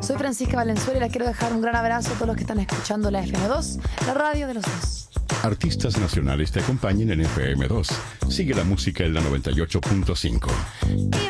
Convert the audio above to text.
Soy Francisca Valenzuela y les quiero dejar un gran abrazo a todos los que están escuchando la FM2, la radio de los dos. Artistas nacionales te acompañan en FM2. Sigue la música en la 98.5.